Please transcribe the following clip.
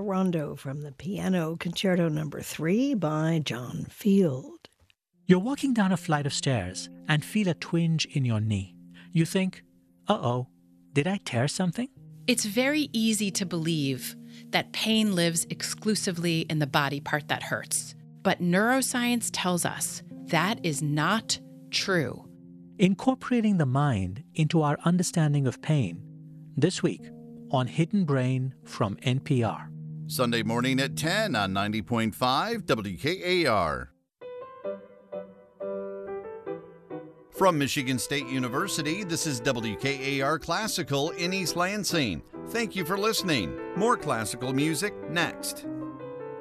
the rondo from the Piano Concerto No. 3 by John Field. You're walking down a flight of stairs and feel a twinge in your knee. You think, uh-oh, did I tear something? It's very easy to believe that pain lives exclusively in the body part that hurts. But neuroscience tells us that is not true. Incorporating the mind into our understanding of pain, this week on Hidden Brain from NPR. Sunday morning at 10 on 90.5 WKAR. From Michigan State University, this is WKAR Classical in East Lansing. Thank you for listening. More classical music next.